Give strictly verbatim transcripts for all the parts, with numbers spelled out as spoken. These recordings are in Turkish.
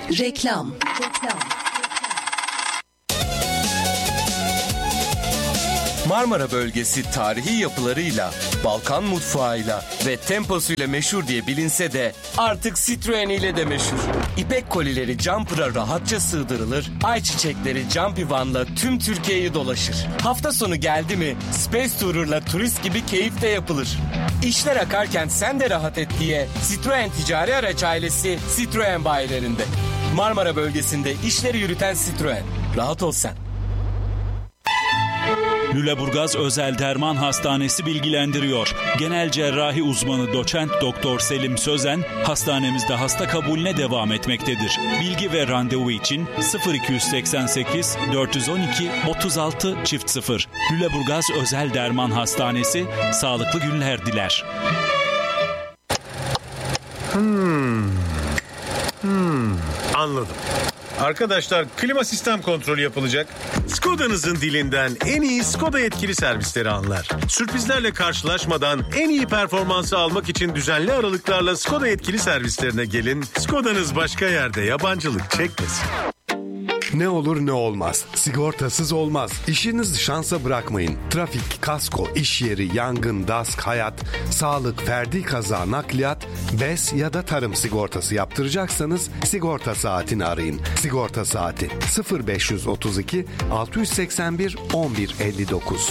Reklam. Marmara bölgesi tarihi yapılarıyla, Balkan mutfağıyla ve temposuyla meşhur diye bilinse de artık Citroen ile de meşhur. İpek kolileri Jumper'a rahatça sığdırılır, ayçiçekleri Jumpy Van'la tüm Türkiye'yi dolaşır. Hafta sonu geldi mi Space Tourer'la turist gibi keyif de yapılır. İşler akarken sen de rahat et diye Citroen ticari araç ailesi Citroen bayilerinde. Marmara bölgesinde işleri yürüten Citroen. Rahat ol sen. Lüleburgaz Özel Derman Hastanesi bilgilendiriyor. Genel cerrahi uzmanı doçent doktor Selim Sözen hastanemizde hasta kabulüne devam etmektedir. Bilgi ve randevu için sıfır iki seksen sekiz dört on iki otuz altı çift sıfır. Lüleburgaz Özel Derman Hastanesi sağlıklı günler diler. Hmm. Hmm. Anladım. Arkadaşlar, klima sistem kontrolü yapılacak. Skoda'nızın dilinden en iyi Skoda yetkili servisleri anlar. Sürprizlerle karşılaşmadan en iyi performansı almak için düzenli aralıklarla Skoda yetkili servislerine gelin. Skoda'nız başka yerde yabancılık çekmesin. Ne olur ne olmaz. Sigortasız olmaz. İşinizi şansa bırakmayın. Trafik, kasko, iş yeri, yangın, dask, hayat, sağlık, ferdi kaza, nakliyat, B E S ya da tarım sigortası yaptıracaksanız sigorta saatini arayın. Sigorta saati sıfır beş otuz iki altı seksen bir on bir elli dokuz.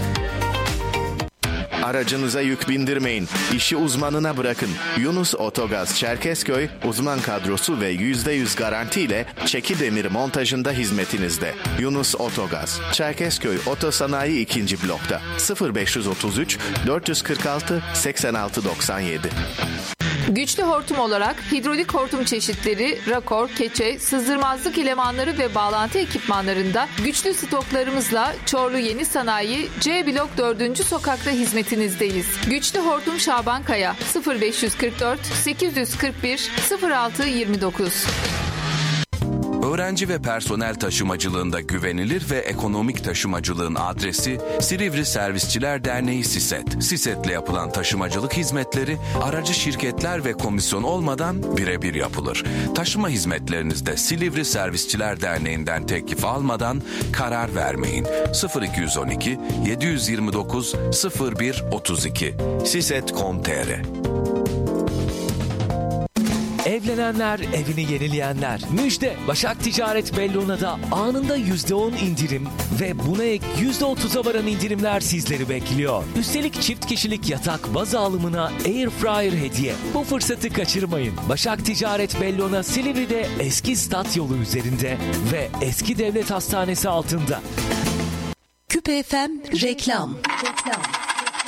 Aracınıza yük bindirmeyin. İşi uzmanına bırakın. Yunus Otogaz Çerkezköy uzman kadrosu ve yüzde yüz garantiyle çeki demir montajında hizmetinizde. Yunus Otogaz Çerkezköy Otosanayi ikinci blokta sıfır beş otuz üç dört kırk altı seksen altı doksan yedi. Güçlü hortum olarak hidrolik hortum çeşitleri, rakor, keçe, sızdırmazlık elemanları ve bağlantı ekipmanlarında güçlü stoklarımızla Çorlu Yeni Sanayi C Blok dördüncü sokakta hizmetinizdeyiz. Güçlü hortum Şabankaya sıfır beş kırk dört sekiz kırk bir sıfır altı yirmi dokuz. Öğrenci ve personel taşımacılığında güvenilir ve ekonomik taşımacılığın adresi Silivri Servisçiler Derneği SİSET. SİSET'le yapılan taşımacılık hizmetleri aracı şirketler ve komisyon olmadan birebir yapılır. Taşıma hizmetlerinizde Silivri Servisçiler Derneği'nden teklif almadan karar vermeyin. sıfır iki on iki yedi yirmi dokuz sıfır bir otuz iki siset nokta com nokta tr. Evlenenler, evini yenileyenler. Müjde! Başak Ticaret Bellona'da anında yüzde on indirim ve buna ek yüzde otuza varan indirimler sizleri bekliyor. Üstelik çift kişilik yatak baz alımına Air Fryer hediye. Bu fırsatı kaçırmayın. Başak Ticaret Bellona Silivri'de eski stat yolu üzerinde ve eski devlet hastanesi altında. Küpe F M reklam. Reklam.